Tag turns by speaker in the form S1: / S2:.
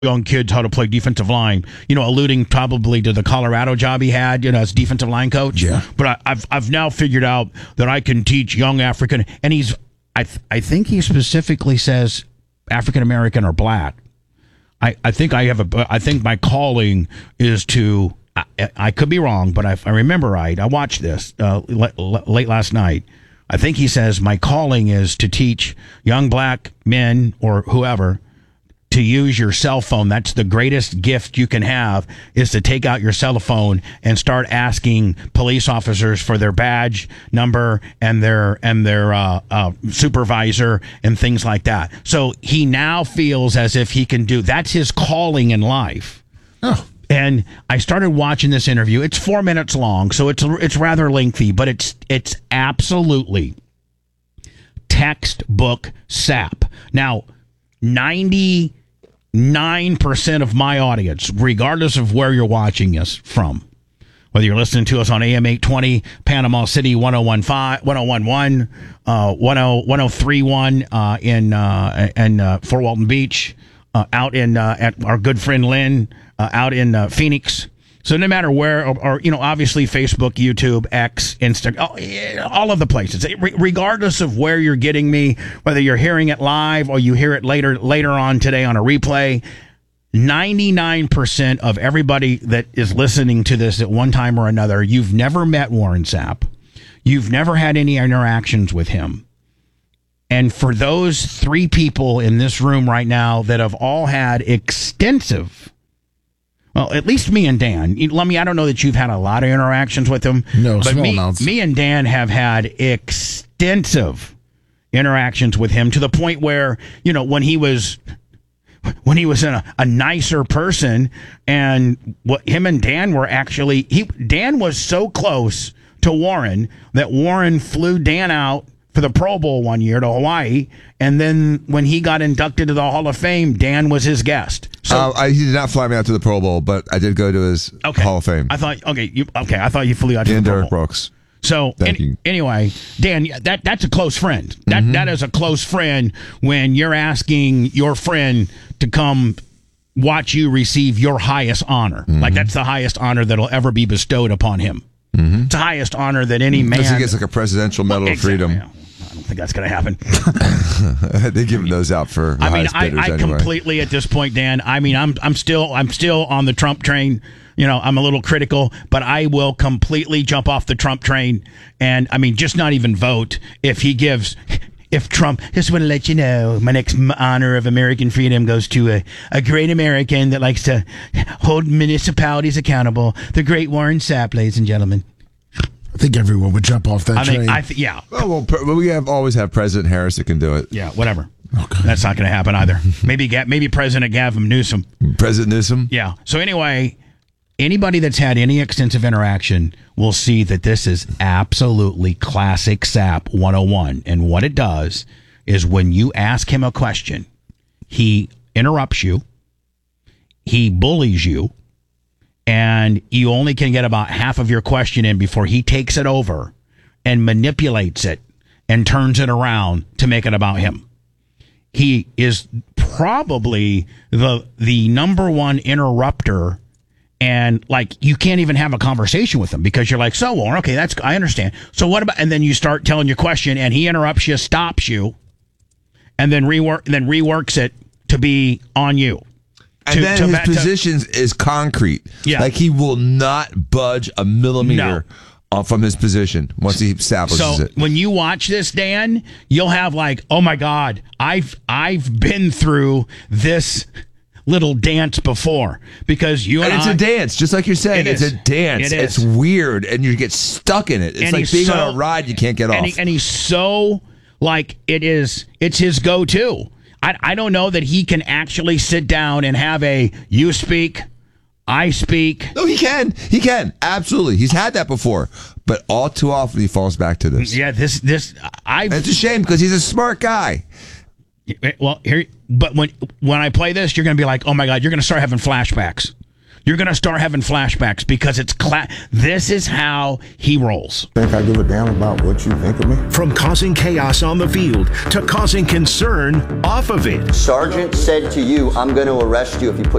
S1: young kids how to play defensive line, alluding probably to the Colorado job he had, as defensive line coach.
S2: Yeah.
S1: But I've now figured out that I can teach young African, and I think he specifically says African American or black. I think I think my calling is to, I could be wrong, but if I remember right, I watched this late last night. I think he says my calling is to teach young black men or whoever to use your cell phone. That's the greatest gift you can have, is to take out your cell phone and start asking police officers for their badge number and their supervisor and things like that. So he now feels as if he can do, that's his calling in life.
S2: Oh.
S1: And I started watching this interview. It's 4 minutes long, so it's rather lengthy, but it's absolutely textbook sap. Now, 99% of my audience, regardless of where you're watching us from, whether you're listening to us on AM 820, Panama City 1015, 1011, 1031 in Fort Walton Beach, out in at our good friend Lynn, out in Phoenix. So no matter where, or obviously Facebook, YouTube, X, Instagram, all of the places. Regardless of where you're getting me, whether you're hearing it live or you hear it later on today on a replay, 99% of everybody that is listening to this at one time or another, you've never met Warren Sapp. You've never had any interactions with him. And for those 3 people in this room right now that have all had extensive, well, at least me and Dan. Lummy, I don't know that you've had a lot of interactions with him.
S2: No,
S1: but
S2: small amounts.
S1: Me and Dan have had extensive interactions with him, to the point where, when he was a nicer person, and what him and Dan were actually, Dan was so close to Warren that Warren flew Dan out for the Pro Bowl one year to Hawaii, and then when he got inducted to the Hall of Fame, Dan was his guest. So
S3: he did not fly me out to the Pro Bowl, but I did go to his Hall of Fame.
S1: I thought I thought you flew out to the Pro Bowl.
S3: Derek Brooks.
S1: So anyway, Dan, that's a close friend. That is a close friend when you're asking your friend to come watch you receive your highest honor. Like, that's the highest honor that'll ever be bestowed upon him. It's the highest honor that any man.
S3: Unless he gets like a Presidential Medal of Freedom.
S1: Yeah. I don't think that's going to happen.
S3: They give those out for the highest bidders
S1: I
S3: anyway.
S1: completely, at this point, Dan, I'm still on the Trump train. I'm a little critical, but I will completely jump off the Trump train, and just not even vote if Trump, just want to let you know, my next honor of American freedom goes to a great American that likes to hold municipalities accountable, the great Warren Sapp, ladies and gentlemen.
S2: I think everyone would jump off that train.
S1: Yeah.
S3: Well, we always have President Harris that can do it.
S1: Yeah, whatever.
S2: Okay.
S1: That's not going to happen either. Maybe President Gavin Newsom.
S3: President Newsom?
S1: Yeah. So anyway, anybody that's had any extensive interaction will see that this is absolutely classic SAP 101. And what it does is, when you ask him a question, he interrupts you, he bullies you, and you only can get about half of your question in before he takes it over and manipulates it and turns it around to make it about him. He is probably the number one interrupter, and you can't even have a conversation with him because you're like, so Warren, okay, I understand. So what about, and then you start telling your question and he interrupts you, stops you, and then reworks it to be on you.
S3: And then his position is concrete.
S1: Yeah.
S3: Like, he will not budge a millimeter from his position once he establishes it.
S1: When you watch this, Dan, you'll have oh my God, I've been through this little dance before, because it's
S3: a dance, just like you're saying. It's a dance. It's weird, and you get stuck in it. It's like being on a ride you can't get off.
S1: And he's so it's his go-to. I don't know that he can actually sit down and have you speak, I speak.
S3: No, he can. He can. Absolutely. He's had that before. But all too often he falls back to this.
S1: Yeah, and it's
S3: a shame, because he's a smart guy.
S1: Well, when I play this, you're going to be like, oh my God, you're going to start having flashbacks You're going to start having flashbacks because it's this is how he rolls.
S4: Think I give a damn about what you think of me?
S5: From causing chaos on the field to causing concern off of it.
S6: Sergeant said to you, I'm going to arrest you if you put